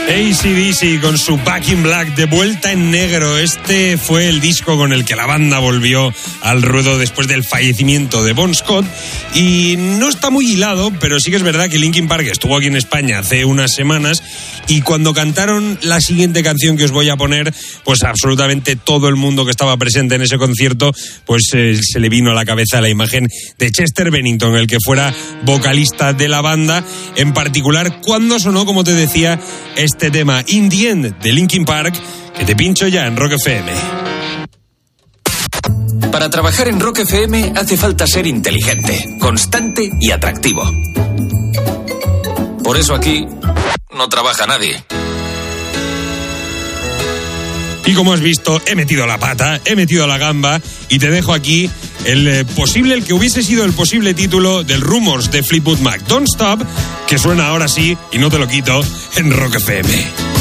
AC/DC con su Back in Black, de vuelta en negro. Este fue el disco con el que la banda volvió al ruedo después del fallecimiento de Bon Scott. Y no está muy hilado, pero sí que es verdad que Linkin Park estuvo aquí en España hace unas semanas y cuando cantaron la siguiente canción que os voy a poner, pues absolutamente todo el mundo que estaba presente en ese concierto, pues se le vino a la cabeza la imagen de Chester Bennington, el que fuera vocalista de la banda, en particular cuando sonó, como te decía, este tema In the End de Linkin Park, que te pincho ya en Rock FM. Para trabajar en Rock FM hace falta ser inteligente, constante y atractivo. Por eso aquí no trabaja nadie. Y como has visto, he metido la pata, he metido la gamba y te dejo aquí el que hubiese sido el posible título del Rumors de Fleetwood Mac, Don't Stop, que suena ahora sí, y no te lo quito, en Rock FM.